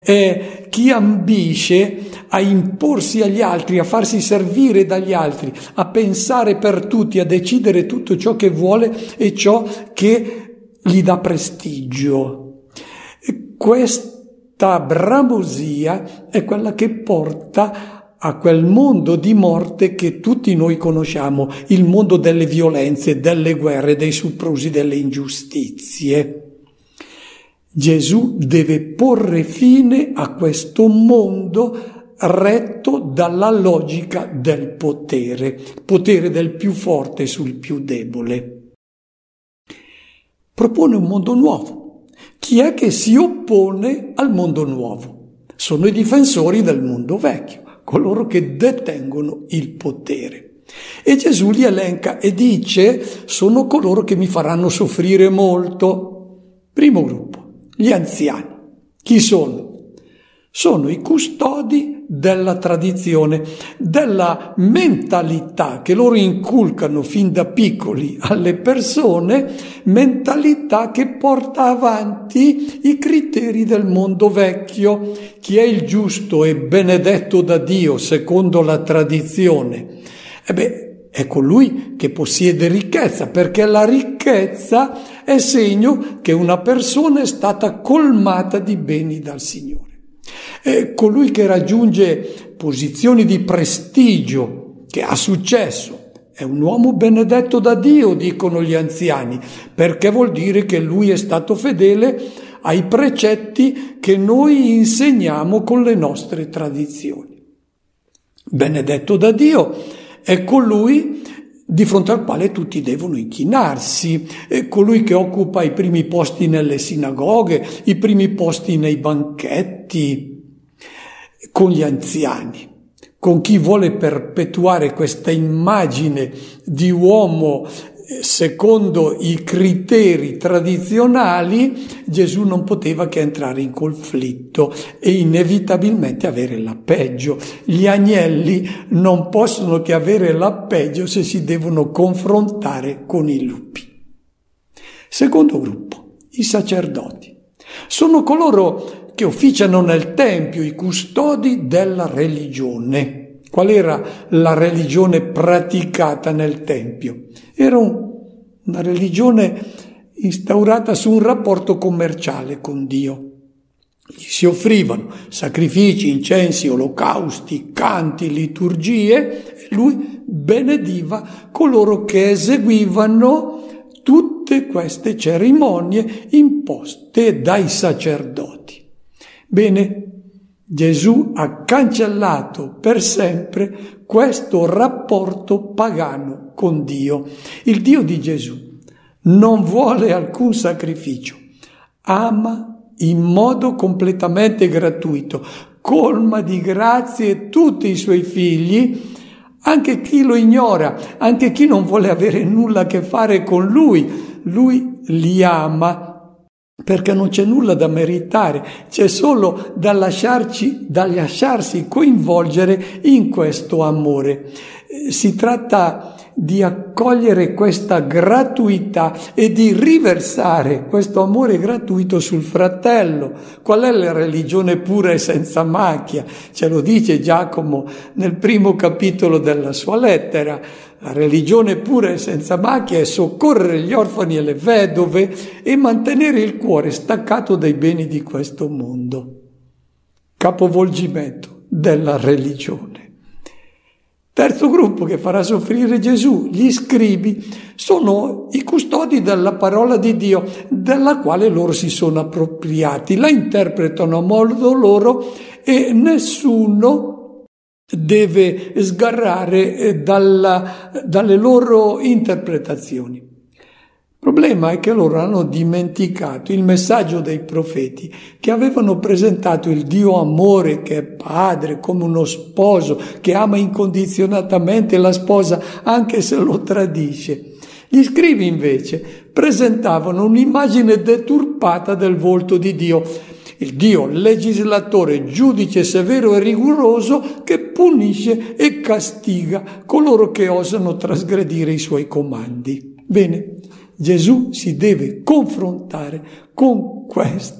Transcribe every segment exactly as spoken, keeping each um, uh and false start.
È chi ambisce a imporsi agli altri, a farsi servire dagli altri, a pensare per tutti, a decidere tutto ciò che vuole e ciò che gli dà prestigio. Questa bramosia è quella che porta a quel mondo di morte che tutti noi conosciamo, il mondo delle violenze, delle guerre, dei soprusi, delle ingiustizie. Gesù deve porre fine a questo mondo retto dalla logica del potere, potere del più forte sul più debole. Propone un mondo nuovo. Chi è che si oppone al mondo nuovo? Sono i difensori del mondo vecchio, coloro che detengono il potere. E Gesù li elenca e dice: sono coloro che mi faranno soffrire molto. Primo gruppo. Gli anziani. Chi sono? Sono i custodi della tradizione, della mentalità che loro inculcano fin da piccoli alle persone, mentalità che porta avanti i criteri del mondo vecchio. Chi è il giusto e benedetto da Dio secondo la tradizione? E beh, è colui che possiede ricchezza, perché la ricchezza è segno che una persona è stata colmata di beni dal Signore. È colui che raggiunge posizioni di prestigio, che ha successo, è un uomo benedetto da Dio, dicono gli anziani, perché vuol dire che lui è stato fedele ai precetti che noi insegniamo con le nostre tradizioni. Benedetto da Dio è colui di fronte al quale tutti devono inchinarsi, è colui che occupa i primi posti nelle sinagoghe, i primi posti nei banchetti, con gli anziani, con chi vuole perpetuare questa immagine di uomo secondo i criteri tradizionali. Gesù non poteva che entrare in conflitto e inevitabilmente avere la peggio. Gli agnelli non possono che avere la peggio se si devono confrontare con i lupi. Secondo gruppo, i sacerdoti. Sono coloro che officiano nel Tempio, i custodi della religione. Qual era la religione praticata nel Tempio? Era un, una religione instaurata su un rapporto commerciale con Dio. Gli si offrivano sacrifici, incensi, olocausti, canti, liturgie, e lui benediva coloro che eseguivano tutte queste cerimonie imposte dai sacerdoti. Bene, Gesù ha cancellato per sempre questo rapporto pagano con Dio. Il Dio di Gesù non vuole alcun sacrificio, ama in modo completamente gratuito, colma di grazie tutti i suoi figli, anche chi lo ignora, anche chi non vuole avere nulla a che fare con lui. Lui li ama perché non c'è nulla da meritare, c'è solo da lasciarci, da lasciarsi coinvolgere in questo amore. Si tratta di accogliere questa gratuità e di riversare questo amore gratuito sul fratello. Qual è la religione pura e senza macchia? Ce lo dice Giacomo nel primo capitolo della sua lettera. La religione pura e senza macchia è soccorrere gli orfani e le vedove e mantenere il cuore staccato dai beni di questo mondo. Capovolgimento della religione. Terzo gruppo che farà soffrire Gesù, gli scribi, sono i custodi della parola di Dio, della quale loro si sono appropriati, la interpretano a modo loro e nessuno deve sgarrare dalla, dalle loro interpretazioni. Il problema è che loro hanno dimenticato il messaggio dei profeti che avevano presentato il Dio amore che è padre, come uno sposo che ama incondizionatamente la sposa anche se lo tradisce. Gli scribi invece presentavano un'immagine deturpata del volto di Dio, il Dio legislatore, giudice severo e rigoroso che punisce e castiga coloro che osano trasgredire i suoi comandi. Bene, Gesù si deve confrontare con questa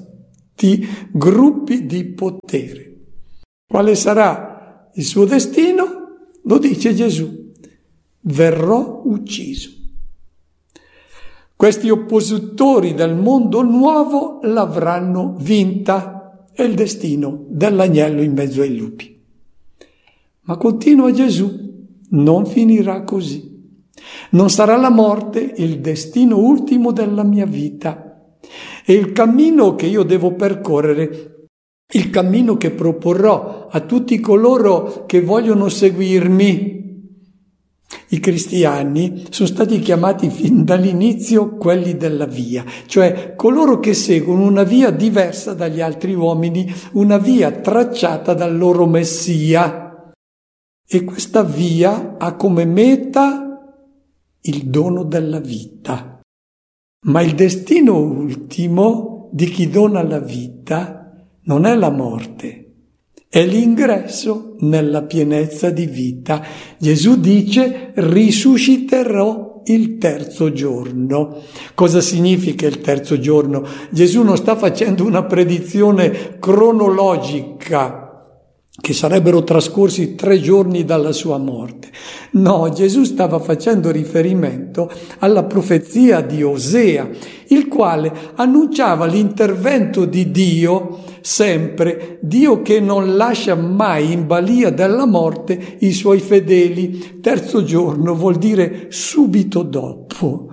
gruppi di potere. Quale sarà il suo destino? Lo dice Gesù: verrò ucciso. Questi oppositori del mondo nuovo l'avranno vinta. È il destino dell'agnello in mezzo ai lupi. Ma continua Gesù: non finirà così. Non sarà la morte il destino ultimo della mia vita. E il cammino che io devo percorrere, il cammino che proporrò a tutti coloro che vogliono seguirmi. I cristiani sono stati chiamati fin dall'inizio quelli della via, cioè coloro che seguono una via diversa dagli altri uomini, una via tracciata dal loro Messia. E questa via ha come meta il dono della vita. Ma il destino ultimo di chi dona la vita non è la morte, è l'ingresso nella pienezza di vita. Gesù dice: risusciterò il terzo giorno. Cosa significa il terzo giorno? Gesù non sta facendo una predizione cronologica che sarebbero trascorsi tre giorni dalla sua morte. No, Gesù stava facendo riferimento alla profezia di Osea, il quale annunciava l'intervento di Dio sempre, Dio che non lascia mai in balia della morte i suoi fedeli. Terzo giorno vuol dire subito dopo.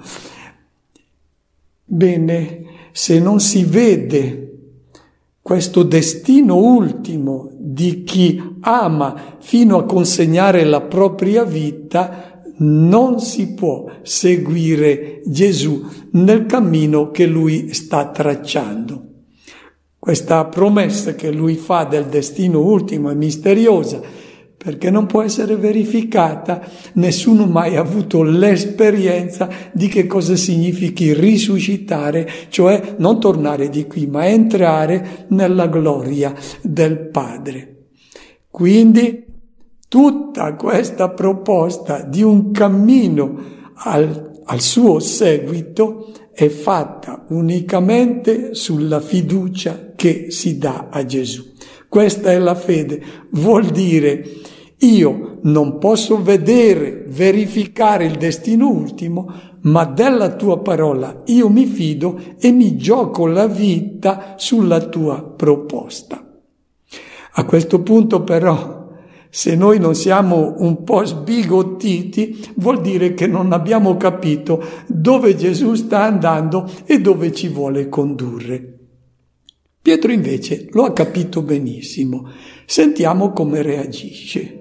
Bene, se non si vede questo destino ultimo di chi ama fino a consegnare la propria vita, non si può seguire Gesù nel cammino che lui sta tracciando. Questa promessa che lui fa del destino ultimo è misteriosa, perché non può essere verificata. Nessuno mai ha avuto l'esperienza di che cosa significhi risuscitare, cioè non tornare di qui, ma entrare nella gloria del Padre. Quindi tutta questa proposta di un cammino al, al suo seguito è fatta unicamente sulla fiducia che si dà a Gesù. Questa è la fede, vuol dire: io non posso vedere, verificare il destino ultimo, ma della tua parola io mi fido e mi gioco la vita sulla tua proposta. A questo punto però, se noi non siamo un po' sbigottiti, vuol dire che non abbiamo capito dove Gesù sta andando e dove ci vuole condurre. Pietro invece lo ha capito benissimo. Sentiamo come reagisce.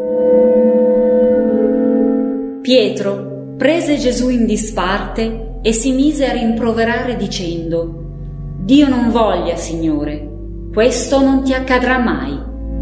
Pietro prese Gesù in disparte e si mise a rimproverare dicendo: Dio non voglia, Signore, questo non ti accadrà mai.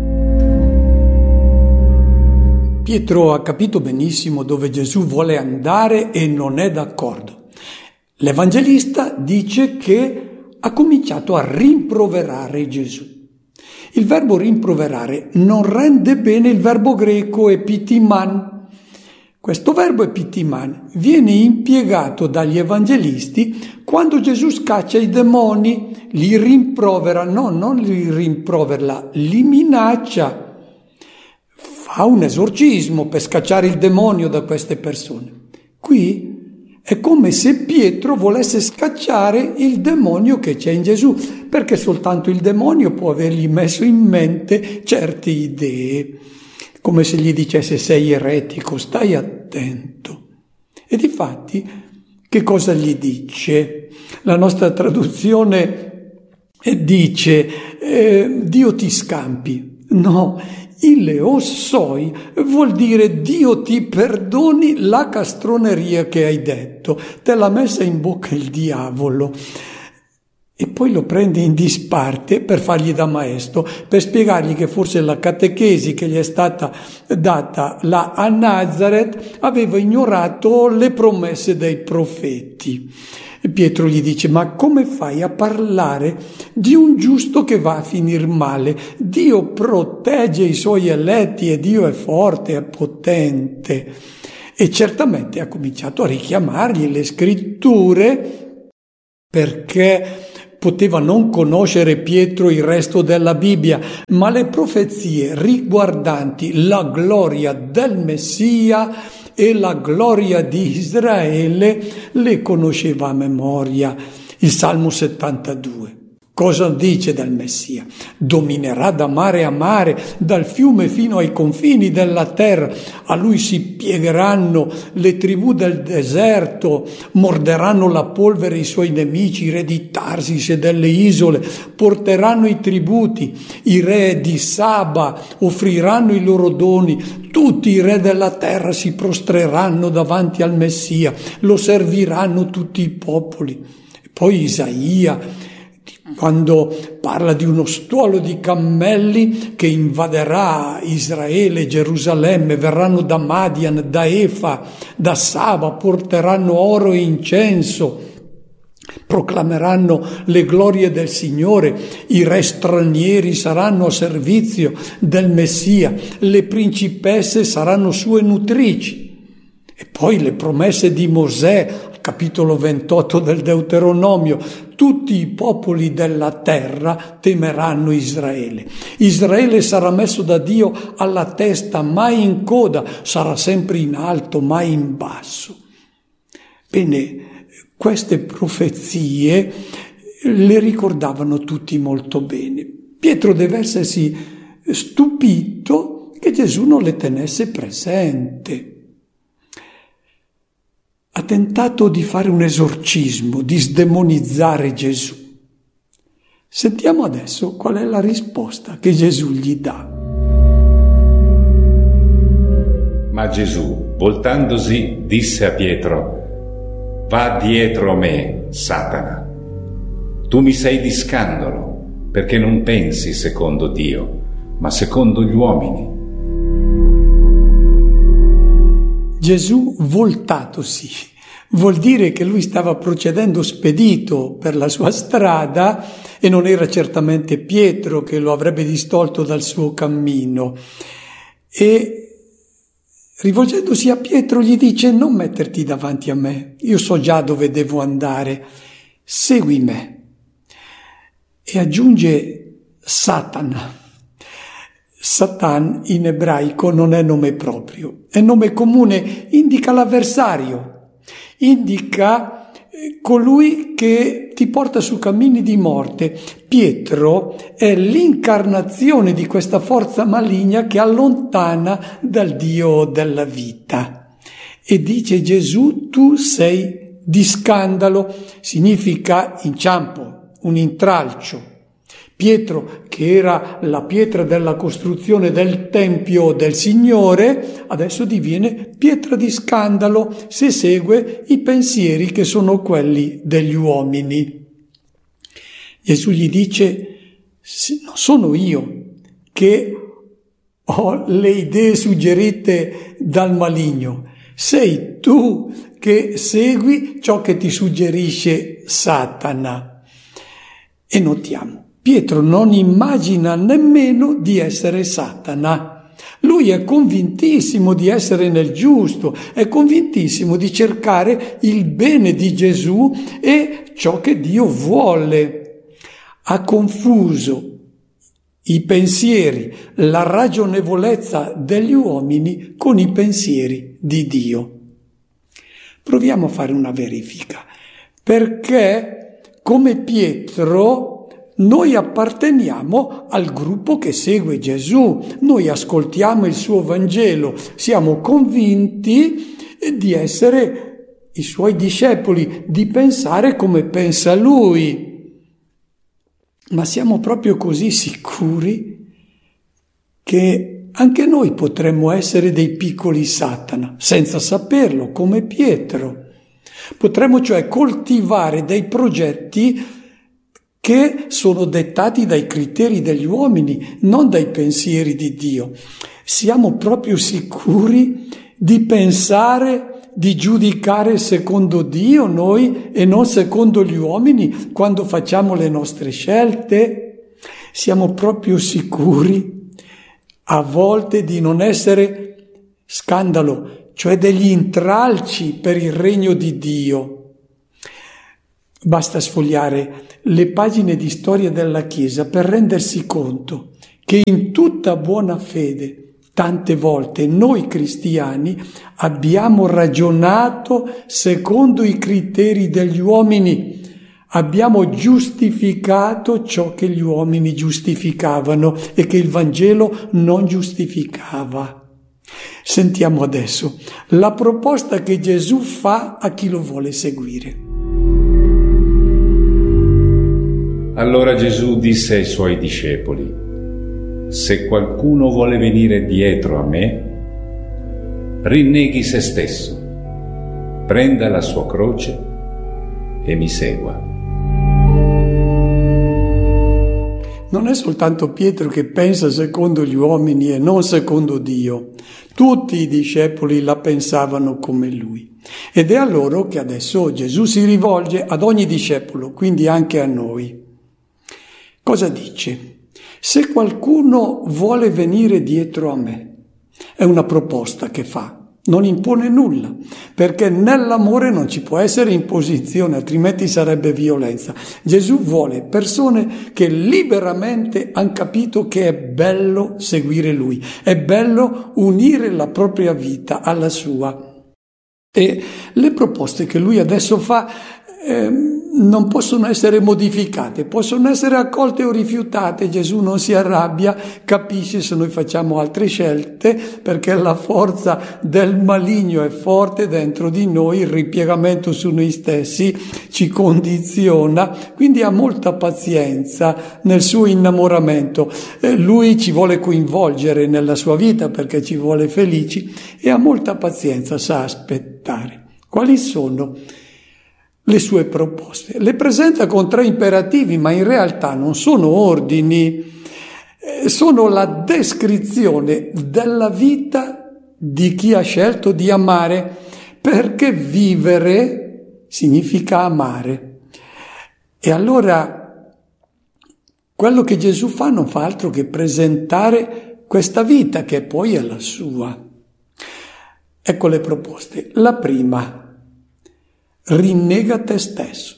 Pietro ha capito benissimo dove Gesù vuole andare e non è d'accordo. L'Evangelista dice che ha cominciato a rimproverare Gesù. Il verbo rimproverare non rende bene il verbo greco epitiman. Questo verbo epitiman viene impiegato dagli evangelisti quando Gesù scaccia i demoni, li rimprovera, no, non li rimprovera, li minaccia. Fa un esorcismo per scacciare il demonio da queste persone. Qui è come se Pietro volesse scacciare il demonio che c'è in Gesù, perché soltanto il demonio può avergli messo in mente certe idee, come se gli dicesse: sei eretico, stai attento. E difatti, che cosa gli dice? La nostra traduzione dice: eh, Dio ti scampi. No, Ileos soi vuol dire Dio ti perdoni la castroneria che hai detto, te l'ha messa in bocca il diavolo. E poi lo prende in disparte per fargli da maestro, per spiegargli che forse la catechesi che gli è stata data là a Nazareth aveva ignorato le promesse dei profeti. E Pietro gli dice: ma come fai a parlare di un giusto che va a finire male? Dio protegge i suoi eletti e Dio è forte, è potente. E certamente ha cominciato a richiamargli le scritture, perché poteva non conoscere Pietro il resto della Bibbia, ma le profezie riguardanti la gloria del Messia e la gloria di Israele le conosceva a memoria. Il Salmo settantadue. Cosa dice del Messia? Dominerà da mare a mare, dal fiume fino ai confini della terra. A lui si piegheranno le tribù del deserto, morderanno la polvere i suoi nemici, i re di Tarsis e delle isole, porteranno i tributi, i re di Saba offriranno i loro doni, tutti i re della terra si prostreranno davanti al Messia, lo serviranno tutti i popoli. E poi Isaia, quando parla di uno stuolo di cammelli che invaderà Israele e Gerusalemme, verranno da Madian, da Efa, da Saba, porteranno oro e incenso, proclameranno le glorie del Signore, i re stranieri saranno a servizio del Messia, le principesse saranno sue nutrici. E poi le promesse di Mosè, capitolo ventotto del Deuteronomio: tutti i popoli della terra temeranno Israele. Israele sarà messo da Dio alla testa, mai in coda, sarà sempre in alto, mai in basso. Bene, queste profezie le ricordavano tutti molto bene. Pietro deve essersi stupito che Gesù non le tenesse presente. Ha tentato di fare un esorcismo, di sdemonizzare Gesù. Sentiamo adesso qual è la risposta che Gesù gli dà. Ma Gesù, voltandosi, disse a Pietro: «Va dietro a me, Satana. Tu mi sei di scandalo, perché non pensi secondo Dio, ma secondo gli uomini». Gesù voltatosi vuol dire che lui stava procedendo spedito per la sua strada e non era certamente Pietro che lo avrebbe distolto dal suo cammino. E rivolgendosi a Pietro gli dice: non metterti davanti a me, io so già dove devo andare, segui me. E aggiunge Satana. Satan in ebraico non è nome proprio, è nome comune, indica l'avversario, indica colui che ti porta su cammini di morte. Pietro è l'incarnazione di questa forza maligna che allontana dal Dio della vita. E dice Gesù: tu sei di scandalo, significa inciampo, un intralcio. Pietro, che era la pietra della costruzione del Tempio del Signore, adesso diviene pietra di scandalo se segue i pensieri che sono quelli degli uomini. Gesù gli dice: non sono io che ho le idee suggerite dal maligno, sei tu che segui ciò che ti suggerisce Satana. E notiamo, Pietro non immagina nemmeno di essere Satana. Lui è convintissimo di essere nel giusto, è convintissimo di cercare il bene di Gesù e ciò che Dio vuole. Ha confuso i pensieri, la ragionevolezza degli uomini con i pensieri di Dio. Proviamo a fare una verifica, perché come Pietro noi apparteniamo al gruppo che segue Gesù, noi ascoltiamo il suo Vangelo, siamo convinti di essere i suoi discepoli, di pensare come pensa lui. Ma siamo proprio così sicuri che anche noi potremmo essere dei piccoli Satana, senza saperlo, come Pietro. Potremmo cioè coltivare dei progetti che sono dettati dai criteri degli uomini, non dai pensieri di Dio. Siamo proprio sicuri di pensare, di giudicare secondo Dio noi e non secondo gli uomini quando facciamo le nostre scelte? Siamo proprio sicuri a volte di non essere scandalo, cioè degli intralci per il regno di Dio. Basta sfogliare le pagine di storia della Chiesa per rendersi conto che in tutta buona fede, tante volte noi cristiani abbiamo ragionato secondo i criteri degli uomini, abbiamo giustificato ciò che gli uomini giustificavano e che il Vangelo non giustificava. Sentiamo adesso la proposta che Gesù fa a chi lo vuole seguire. Allora Gesù disse ai suoi discepoli: se qualcuno vuole venire dietro a me, rinneghi se stesso, prenda la sua croce e mi segua. Non è soltanto Pietro che pensa secondo gli uomini e non secondo Dio. Tutti i discepoli la pensavano come lui. Ed è a loro che adesso Gesù si rivolge ad ogni discepolo, quindi anche a noi. Cosa dice? Se qualcuno vuole venire dietro a me, è una proposta che fa, non impone nulla, perché nell'amore non ci può essere imposizione, altrimenti sarebbe violenza. Gesù vuole persone che liberamente hanno capito che è bello seguire Lui, è bello unire la propria vita alla sua. E le proposte che Lui adesso fa eh, non possono essere modificate, possono essere accolte o rifiutate. Gesù non si arrabbia, capisce se noi facciamo altre scelte, perché la forza del maligno è forte dentro di noi, il ripiegamento su noi stessi ci condiziona, quindi ha molta pazienza nel suo innamoramento. Eh, lui ci vuole coinvolgere nella sua vita perché ci vuole felici e ha molta pazienza, sa aspettare. Quali sono le sue proposte? Le presenta con tre imperativi, ma in realtà non sono ordini, sono la descrizione della vita di chi ha scelto di amare, perché vivere significa amare. E allora quello che Gesù fa non fa altro che presentare questa vita che poi è la sua. Ecco le proposte. La prima: rinnega te stesso.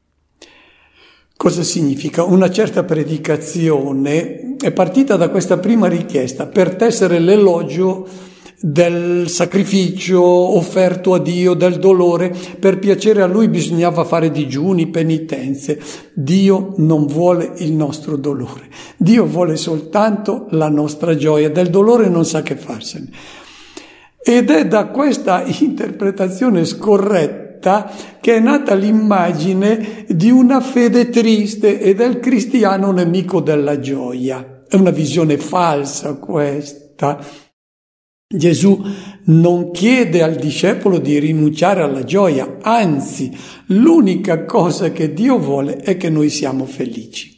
Cosa significa? Una certa predicazione è partita da questa prima richiesta per tessere l'elogio del sacrificio offerto a Dio, del dolore. Per piacere a Lui bisognava fare digiuni, penitenze. Dio non vuole il nostro dolore. Dio vuole soltanto la nostra gioia. Del dolore non sa che farsene. Ed è da questa interpretazione scorretta che è nata l'immagine di una fede triste e del cristiano nemico della gioia. È una visione falsa questa. Gesù non chiede al discepolo di rinunciare alla gioia, anzi, l'unica cosa che Dio vuole è che noi siamo felici.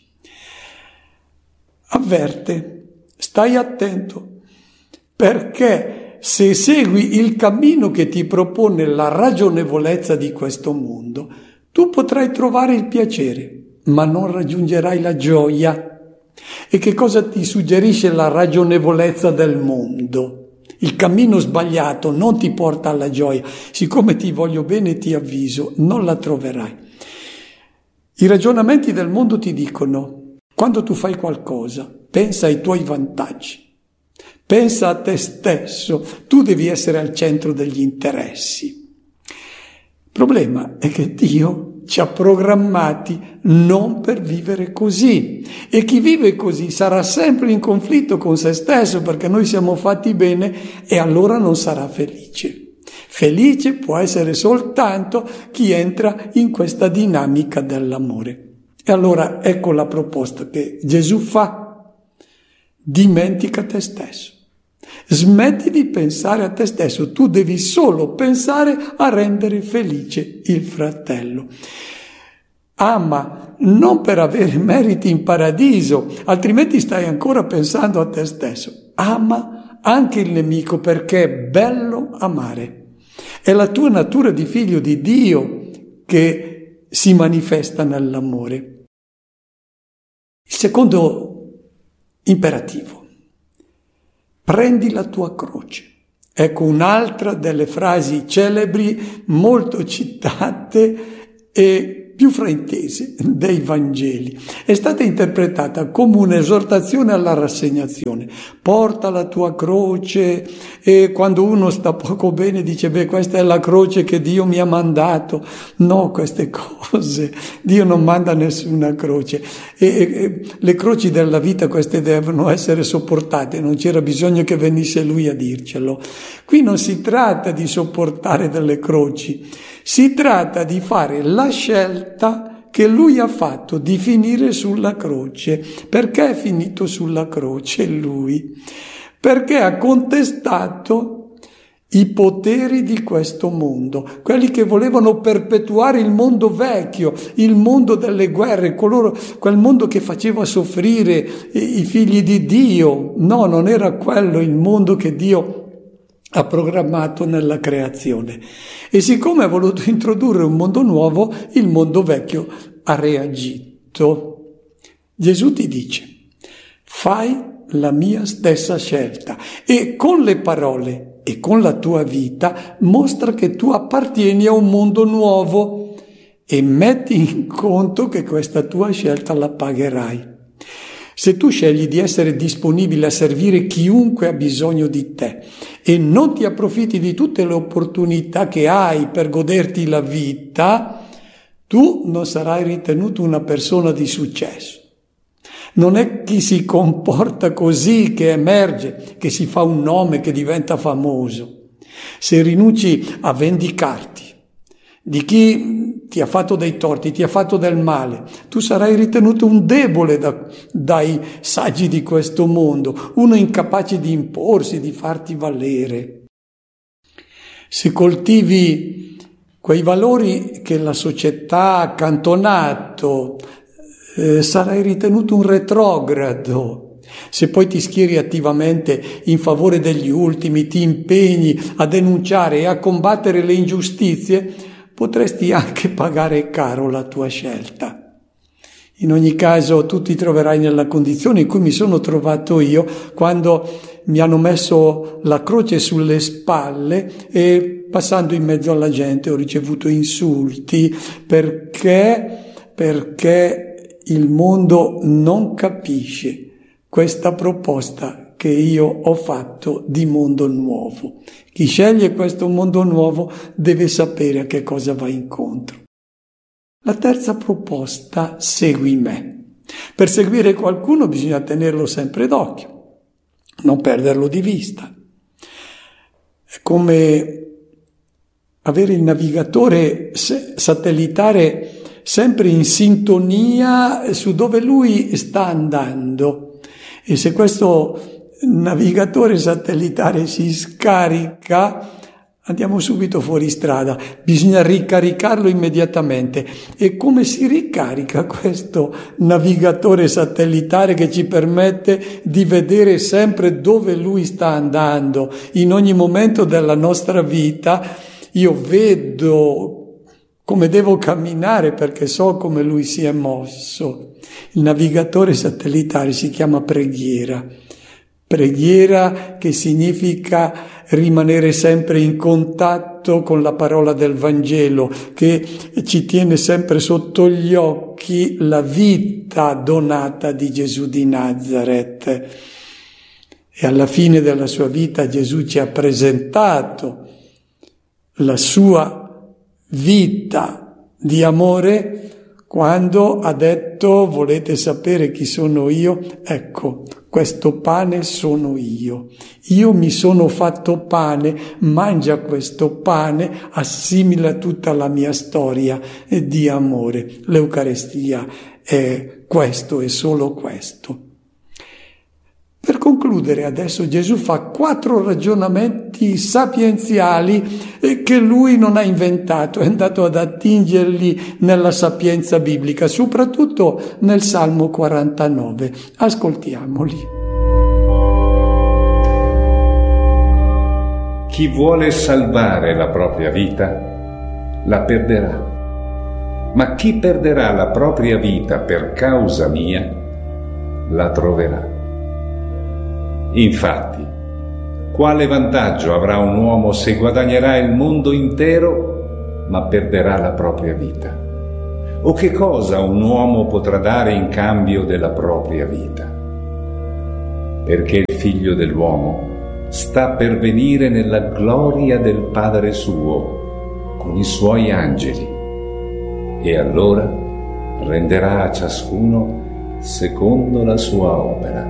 Avverte, stai attento, perché se segui il cammino che ti propone la ragionevolezza di questo mondo, tu potrai trovare il piacere, ma non raggiungerai la gioia. E che cosa ti suggerisce la ragionevolezza del mondo? Il cammino sbagliato non ti porta alla gioia. Siccome ti voglio bene, ti avviso, non la troverai. I ragionamenti del mondo ti dicono: quando tu fai qualcosa, pensa ai tuoi vantaggi. Pensa a te stesso, tu devi essere al centro degli interessi. Il problema è che Dio ci ha programmati non per vivere così, e chi vive così sarà sempre in conflitto con se stesso, perché noi siamo fatti bene, e allora non sarà felice. Felice può essere soltanto chi entra in questa dinamica dell'amore. E allora ecco la proposta che Gesù fa: dimentica te stesso. Smetti di pensare a te stesso, tu devi solo pensare a rendere felice il fratello. Ama non per avere meriti in paradiso, altrimenti stai ancora pensando a te stesso. Ama anche il nemico, perché è bello amare. È la tua natura di figlio di Dio che si manifesta nell'amore. Il secondo imperativo: prendi la tua croce. Ecco un'altra delle frasi celebri, molto citate e più fraintese dei Vangeli. È stata interpretata come un'esortazione alla rassegnazione. Porta la tua croce, e quando uno sta poco bene dice, beh, questa è la croce che Dio mi ha mandato. No, queste cose, Dio non manda nessuna croce. E, e le croci della vita, queste devono essere sopportate, non c'era bisogno che venisse Lui a dircelo. Qui non si tratta di sopportare delle croci, si tratta di fare la scelta che Lui ha fatto di finire sulla croce. Perché è finito sulla croce Lui? Perché ha contestato i poteri di questo mondo, quelli che volevano perpetuare il mondo vecchio, il mondo delle guerre, coloro, quel mondo che faceva soffrire i figli di Dio. No, non era quello il mondo che Dio ha programmato nella creazione. E siccome ha voluto introdurre un mondo nuovo, il mondo vecchio ha reagito. Gesù ti dice, fai la mia stessa scelta, e con le parole e con la tua vita mostra che tu appartieni a un mondo nuovo, e metti in conto che questa tua scelta la pagherai. Se tu scegli di essere disponibile a servire chiunque ha bisogno di te e non ti approfitti di tutte le opportunità che hai per goderti la vita, tu non sarai ritenuto una persona di successo. Non è chi si comporta così che emerge, che si fa un nome, che diventa famoso. Se rinunci a vendicarti di chi ti ha fatto dei torti, ti ha fatto del male, tu sarai ritenuto un debole da, dai saggi di questo mondo, uno incapace di imporsi, di farti valere. Se coltivi quei valori che la società ha accantonato, eh, sarai ritenuto un retrogrado. Se poi ti schieri attivamente in favore degli ultimi, ti impegni a denunciare e a combattere le ingiustizie, potresti anche pagare caro la tua scelta. In ogni caso tu ti troverai nella condizione in cui mi sono trovato io quando mi hanno messo la croce sulle spalle e passando in mezzo alla gente ho ricevuto insulti perché, perché il mondo non capisce questa proposta che io ho fatto di mondo nuovo. Chi sceglie questo mondo nuovo deve sapere a che cosa va incontro. La terza proposta, segui me. Per seguire qualcuno bisogna tenerlo sempre d'occhio, non perderlo di vista. È come avere il navigatore satellitare sempre in sintonia su dove lui sta andando. E se questo navigatore satellitare si scarica, andiamo subito fuori strada, bisogna ricaricarlo immediatamente. E come si ricarica questo navigatore satellitare che ci permette di vedere sempre dove lui sta andando? In ogni momento della nostra vita io vedo come devo camminare perché so come lui si è mosso. Il navigatore satellitare si chiama preghiera. Preghiera che significa rimanere sempre in contatto con la parola del Vangelo, che ci tiene sempre sotto gli occhi la vita donata di Gesù di Nazaret. E alla fine della sua vita Gesù ci ha presentato la sua vita di amore quando ha detto: volete sapere chi sono io? Ecco, questo pane sono io. Io mi sono fatto pane, mangia questo pane, assimila tutta la mia storia di amore. L'Eucarestia è questo e solo questo. Per concludere adesso Gesù fa quattro ragionamenti sapienziali che lui non ha inventato, è andato ad attingerli nella sapienza biblica, soprattutto nel Salmo quarantanove. Ascoltiamoli. Chi vuole salvare la propria vita la perderà, ma chi perderà la propria vita per causa mia la troverà. Infatti, quale vantaggio avrà un uomo se guadagnerà il mondo intero, ma perderà la propria vita? O che cosa un uomo potrà dare in cambio della propria vita? Perché il Figlio dell'uomo sta per venire nella gloria del Padre suo con i suoi angeli, e allora renderà a ciascuno secondo la sua opera.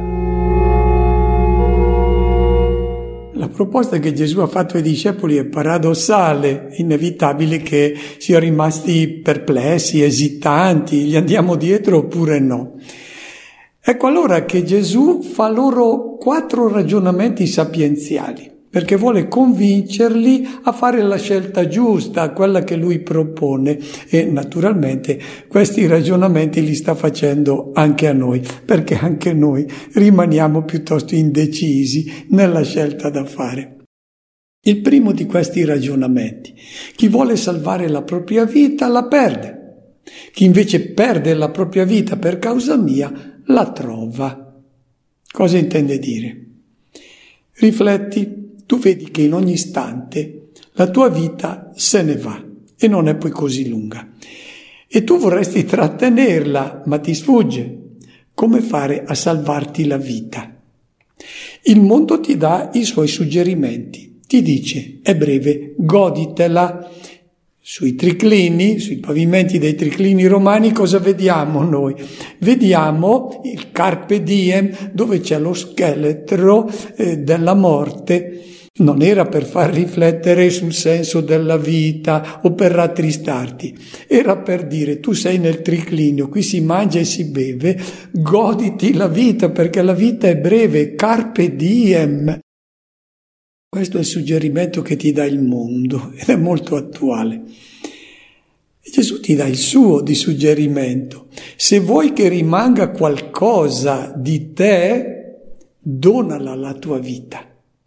La proposta che Gesù ha fatto ai discepoli è paradossale, inevitabile che siano rimasti perplessi, esitanti, gli andiamo dietro oppure no. Ecco allora che Gesù fa loro quattro ragionamenti sapienziali, perché vuole convincerli a fare la scelta giusta, quella che lui propone, e naturalmente questi ragionamenti li sta facendo anche a noi, perché anche noi rimaniamo piuttosto indecisi nella scelta da fare. Il primo di questi ragionamenti: chi vuole salvare la propria vita la perde, chi invece perde la propria vita per causa mia la trova. Cosa intende dire? Rifletti, tu vedi che in ogni istante la tua vita se ne va e non è poi così lunga. E tu vorresti trattenerla, ma ti sfugge. Come fare a salvarti la vita? Il mondo ti dà i suoi suggerimenti. Ti dice, è breve, goditela. Sui triclini, sui pavimenti dei triclini romani, cosa vediamo noi? Vediamo il Carpe Diem, dove c'è lo scheletro eh, della morte. Non era per far riflettere sul senso della vita o per rattristarti, era per dire: tu sei nel triclinio, qui si mangia e si beve, goditi la vita perché la vita è breve, Carpe Diem. Questo è il suggerimento che ti dà il mondo ed è molto attuale. E Gesù ti dà il suo di suggerimento. Se vuoi che rimanga qualcosa di te, donala la tua vita.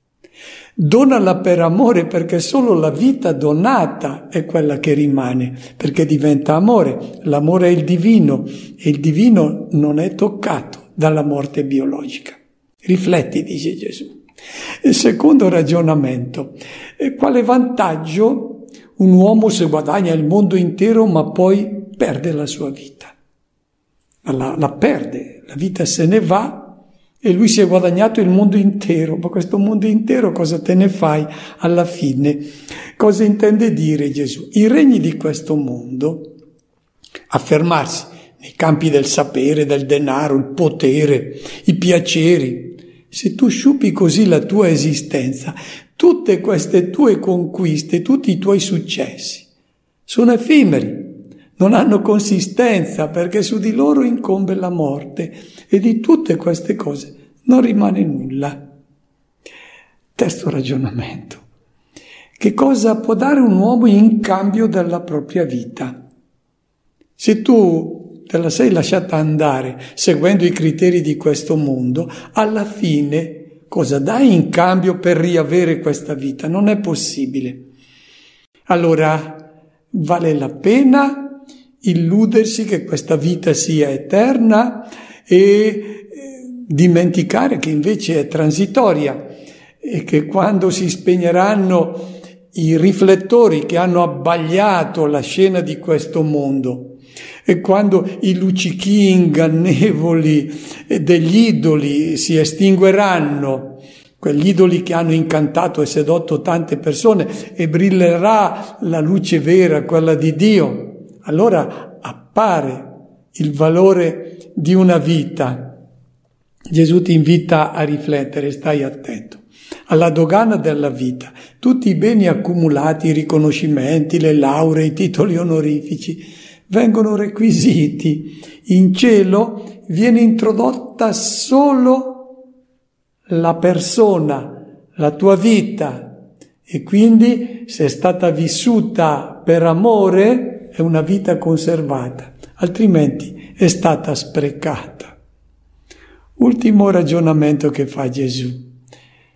Donala per amore, perché solo la vita donata è quella che rimane, perché diventa amore. L'amore è il divino e il divino non è toccato dalla morte biologica. Rifletti, dice Gesù. Il secondo ragionamento: quale vantaggio un uomo se guadagna il mondo intero ma poi perde la sua vita? La, la perde, la vita se ne va e lui si è guadagnato il mondo intero, ma questo mondo intero cosa te ne fai alla fine? Cosa intende dire Gesù? I regni di questo mondo, affermarsi nei campi del sapere, del denaro, il potere, i piaceri. Se tu sciupi così la tua esistenza, tutte queste tue conquiste, tutti i tuoi successi sono effimeri, non hanno consistenza, perché su di loro incombe la morte e di tutte queste cose non rimane nulla. Terzo ragionamento: che cosa può dare un uomo in cambio della propria vita? Se tu te la sei lasciata andare seguendo i criteri di questo mondo, alla fine cosa dai in cambio per riavere questa vita? Non è possibile. Allora vale la pena illudersi che questa vita sia eterna e dimenticare che invece è transitoria e che quando si spegneranno i riflettori che hanno abbagliato la scena di questo mondo, e quando i luccichii ingannevoli degli idoli si estingueranno, quegli idoli che hanno incantato e sedotto tante persone, e brillerà la luce vera, quella di Dio, allora appare il valore di una vita. Gesù ti invita a riflettere, stai attento. Alla dogana della vita, tutti i beni accumulati, i riconoscimenti, le lauree, i titoli onorifici, vengono requisiti. In cielo viene introdotta solo la persona, la tua vita, e quindi se è stata vissuta per amore è una vita conservata, altrimenti è stata sprecata. Ultimo ragionamento che fa Gesù: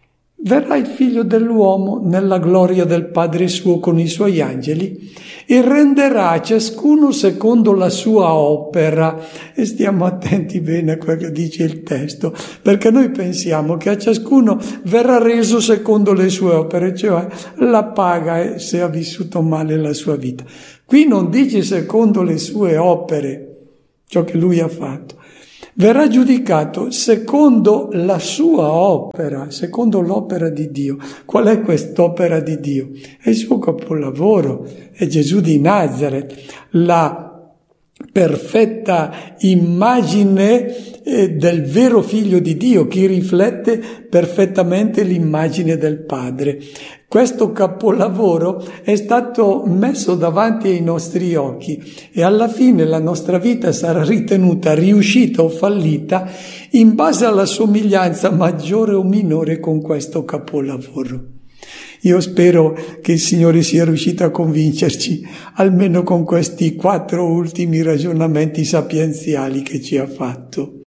verrà il figlio dell'uomo nella gloria del Padre suo con i suoi angeli e renderà a ciascuno secondo la sua opera. E stiamo attenti bene a quello che dice il testo, perché noi pensiamo che a ciascuno verrà reso secondo le sue opere, cioè la paga se ha vissuto male la sua vita. Qui non dice secondo le sue opere, ciò che lui ha fatto. Verrà giudicato secondo la sua opera, secondo l'opera di Dio. Qual è quest'opera di Dio? È il suo capolavoro, è Gesù di Nazaret, la perfetta immagine eh, del vero figlio di Dio, che riflette perfettamente l'immagine del Padre. Questo capolavoro è stato messo davanti ai nostri occhi e alla fine la nostra vita sarà ritenuta riuscita o fallita in base alla somiglianza maggiore o minore con questo capolavoro. Io spero che il Signore sia riuscito a convincerci, almeno con questi quattro ultimi ragionamenti sapienziali che ci ha fatto.